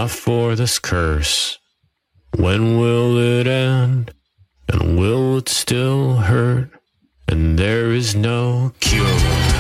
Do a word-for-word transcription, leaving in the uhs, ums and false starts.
enough for this curse. When will it end? And will it still hurt? And there is no cure.